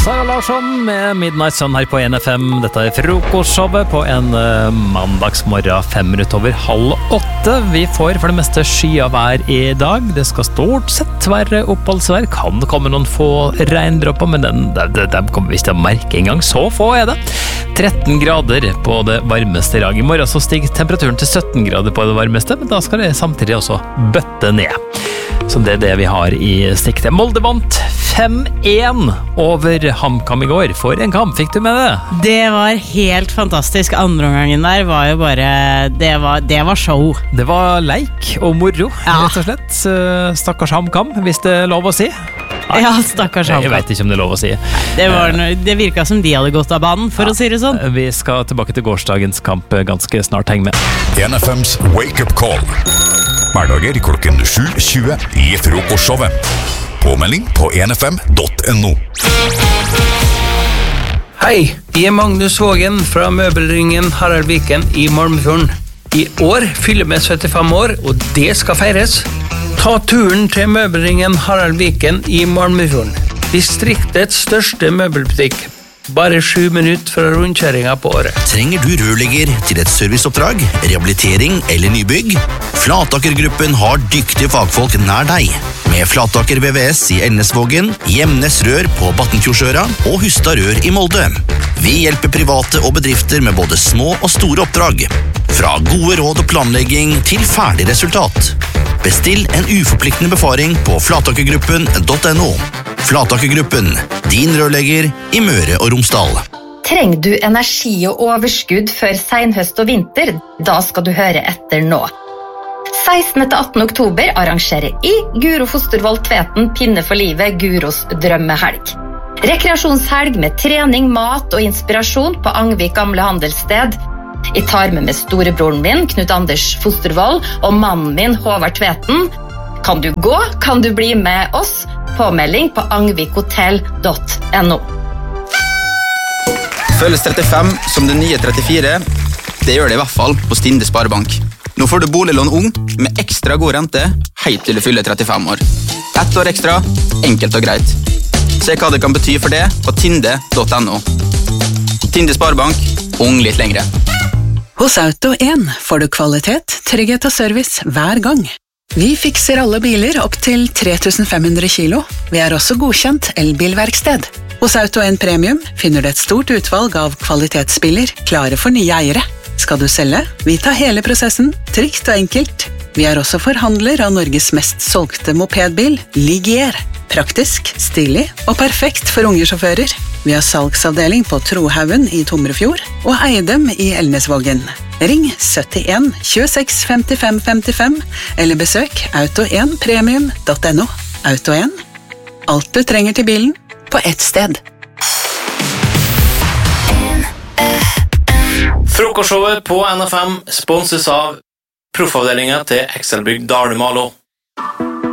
Sara Larsson med Midnight Sun her på NFM. Dette frokostshowet på en mandagsmorgen 7:05. Vi får for det meste sky av vær i dag. Det skal stort sett være oppholdsvær. Kan det komme noen få regndråper, men dem kommer vi ikke til å merke engang. Så få det. 13 grader på det varmeste i dag. I morgen så stiger temperaturen til 17 grader på det varmeste, men da skal det samtidig også bøtte ned. Så det det vi har i sikte. Molde vant 5-1 over HamKam i går. For en kamp, fikk du med det? Det var helt fantastisk. Andre omgangen der var jo bare det var show. Det var leik og moro, rett og slett. Stakkars HamKam, hvis det er lov å si. Nei, ja, stakkars HamKam. Jeg vet ikke om det er lov å si. Det virket som de hadde gått av banen, for å si det sånn. Vi skal tilbake til gårsdagens kamp ganske snart. Heng med. NFMs Wake Up Call. Hverdager klokken 7:20 i frokostshowet. Påmelding på nfm.no. Hei, jeg Magnus Vågen fra møbelringen Harald Viken i Malmefjorden. I år fyller vi 75 år, og det skal feires. Ta turen til møbelringen Harald Viken i Malmefjorden. Distriktets største møbelbutikk. Bare 7 minutter fra rundkjøringen på året. Trenger du rørlegger til et serviceoppdrag, rehabilitering eller nybygg? Flataker-gruppen har dyktige fagfolk nær deg. Med Flataker VVS i Elnesvågen, Gjemnes Rør på Battenfjordsøra og Hustad Rør i Molde. Vi hjelper private og bedrifter med både små og store oppdrag. Fra gode råd og planlegging til ferdig resultat. Bestill en uforpliktende befaring på flatakergruppen.no. Flatakergruppen, din rørlegger i Møre og Romsdal. Trenger du energi og overskudd før senhøst og vinter? Da skal du høre etter nå. 16. til 18. oktober arrangerer Guro Fostervold Tveten Pinne for livet Guros drømmehelg. Rekreasjonshelg med trening, mat og inspirasjon på Angvik gamle handelssted. Jeg tar med storebroren min, Knut Anders Fostervold, og mannen min, Håvard Tveten. Kan du gå? Kan du bli med oss? Påmelding på angvikhotell.no. Føles 35 som det nye 34. Det gjør det i hvert fall på Stinde Sparebank. Nå får du boliglån ung med ekstra god rente helt til du fyller 35 år. 1 år ekstra, enkelt og greit. Se hva det kan bety for det på tinde.no. Tinde Sparebank, ung litt lengre. Hos Auto1 får du kvalitet, trygghet og service hver gang. Vi fikser alle biler opp til 3500 kilo. Vi er også godkjent elbilverksted. Hos Auto1 Premium finner du et stort utvalg av kvalitetsbiler klare for nye eiere. Skal du selge? Vi tar hele prosessen, trygt og enkelt. Vi er også forhandler av Norges mest solgte mopedbil, Ligier. Praktisk, stilig og perfekt for unge sjåfører. Vi har salgsavdeling på Trohaugen i Tomrefjord og Eidem i Elnesvågen. Ring 71 26 55 55 eller besøk auto1premium.no. Auto1. Alt du trenger til bilen på ett sted. Frokostshowet på NFM sponses av proffavdelingen til Excelbygg Dale Malo.